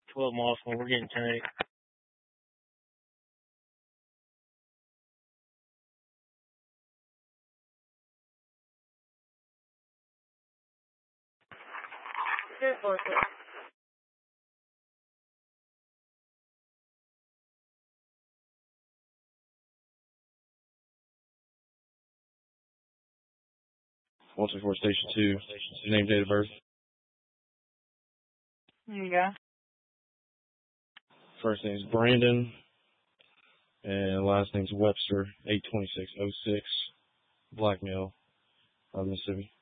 12 miles when we're getting tagged. One two four Station 2. Name, date of birth. Yeah. First name's Brandon, and last name's Webster. 82606. Black male, Mississippi.